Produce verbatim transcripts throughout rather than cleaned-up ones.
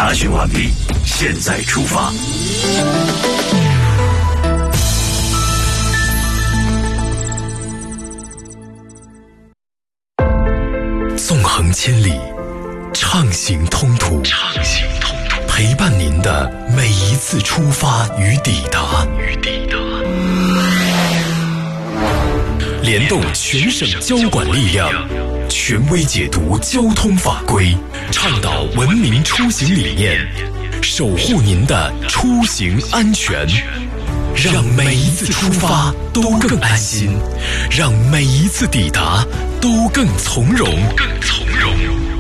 查询完毕，现在出发。纵横千里，畅行通途，畅行通途，陪伴您的每一次出发与抵达，与抵达。联动全省交管力量，权威解读交通法规，倡导文明出行理念，守护您的出行安全，让每一次出发都更安心，让每一次抵达都更从容，更从容。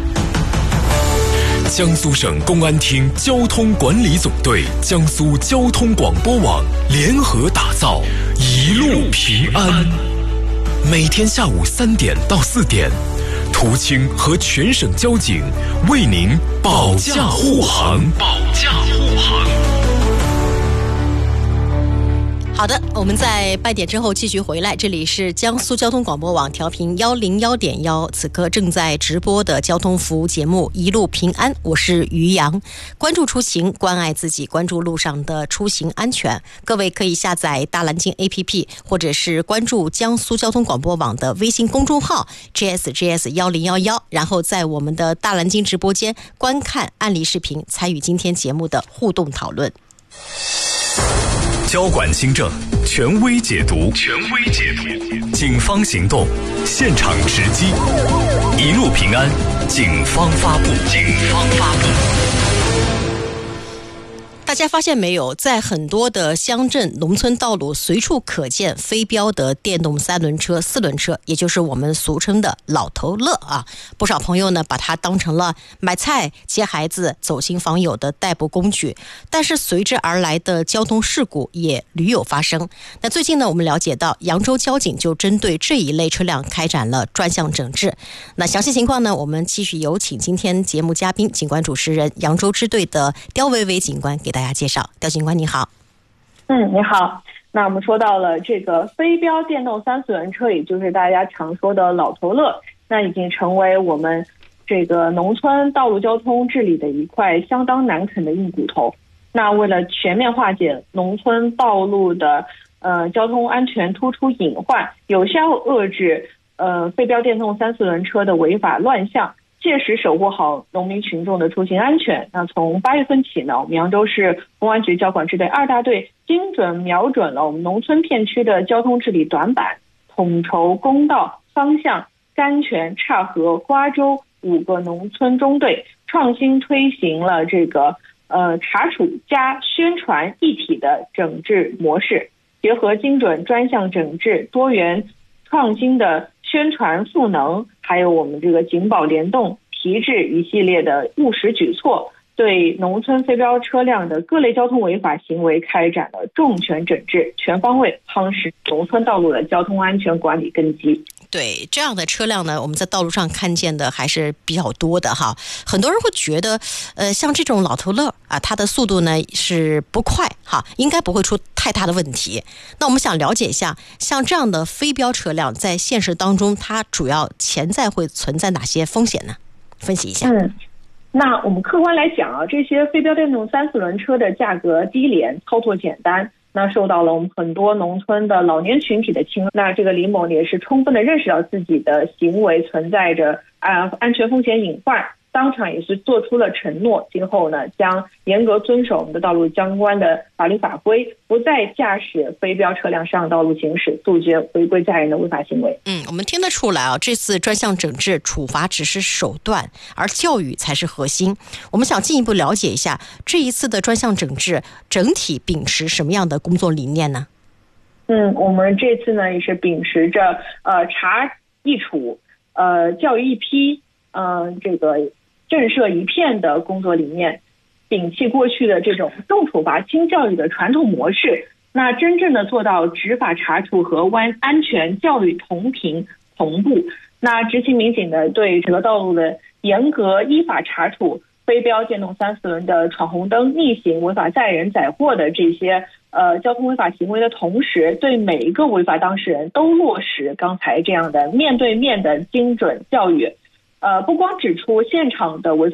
江苏省公安厅交通管理总队、江苏交通广播网联合打造一路平安。每天下午三点到四点，途青和全省交警为您保驾护航，保驾护航。 好的，我们在半点之后继续回来，这里是江苏交通广播网调频一零一点一，此刻正在直播的交通服务节目一路平安，我是于洋。关注出行，关爱自己，关注路上的出行安全。各位可以下载大蓝鲸 A P P， 或者是关注江苏交通广播网的微信公众号 G S G S 一零一一，然后在我们的大蓝鲸直播间观看案例视频，参与今天节目的互动讨论。 交管新政，权威解读，权威解读，警方行动，现场直击，一路平安，警方发布，警方发布。 大家发现没有，在很多的乡镇农村道路随处可见飞标的电动三轮车、四轮车，也就是我们俗称的老头乐啊。不少朋友呢把它当成了买菜、接孩子、走亲访友的代步工具，但是随之而来的交通事故也屡有发生。那最近呢，我们了解到扬州交警就针对这一类车辆开展了专项整治。那详细情况呢，我们继续有请今天节目嘉宾、警官主持人扬州支队的刁维维警官给大家大家介绍。刁警官你好。 嗯，你好。那我们说到了这个飞标电动三四轮车，也就是大家常说的老头乐，那已经成为我们这个农村道路交通治理的一块相当难啃的硬骨头。那为了全面化解农村道路的呃交通安全突出隐患，有效遏制呃飞标电动三四轮车的违法乱象，切实守护好农民群众的出行安全。那从八月份起呢，我们扬州市公安局交管支队二大队精准瞄准了我们农村片区的交通治理短板，统筹公道、方向、甘泉、岔河、瓜州五个农村中队，创新推行了这个呃查处加宣传一体的整治模式，结合精准专项整治、多元创新的宣传赋能，还有我们这个警保联动提质一系列的务实举措，对农村飞标车辆的各类交通违法行为开展了重拳整治，全方位夯实农村道路的交通安全管理根基。 对，这样的车辆呢，我们在道路上看见的还是比较多的哈。很多人会觉得，呃，像这种老头乐啊，它的速度呢是不快哈，应该不会出太大的问题。那我们想了解一下，像这样的飞标车辆在现实当中，它主要潜在会存在哪些风险呢？分析一下。 嗯，那我们客观来讲啊，这些飞标电动三四轮车的价格低廉，操作简单。那受到了我们很多农村的老年群体的青睐，那这个李某也是充分的认识到自己的行为存在着啊安全风险隐患，当场也是做出了承诺，今后呢将严格遵守我们的道路相关的法律法规，不再驾驶飞标车辆上道路行驶，杜绝违规驾人的违法行为。 嗯，我们听得出来啊，这次专项整治处罚只是手段，而教育才是核心。我们想进一步了解一下这一次的专项整治整体秉持什么样的工作理念呢？ 嗯，我们这次呢也是秉持着呃查一处、呃教育一批、呃这个震慑一片的工作理念，摒弃过去的这种重处罚轻教育的传统模式，那真正的做到执法查处和安安全教育同频同步。那执勤民警呢对整个道路的严格依法查处飞标电动三四轮的闯红灯、逆行、违法载人载货的这些呃交通违法行为的同时，对每一个违法当事人都落实刚才这样的面对面的精准教育。呃，不光指出现场的违法